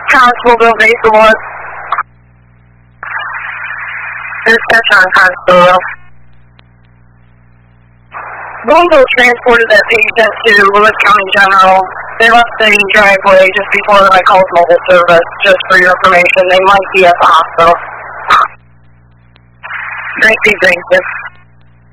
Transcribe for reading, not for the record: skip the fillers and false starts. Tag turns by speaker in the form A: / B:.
A: Constable Bill Maplewood. Dispatch on Constable. Louisville transported that patient to Lewis County General. They left the driveway just before I called mobile service, just for your information. They might be at the hospital. Thank you.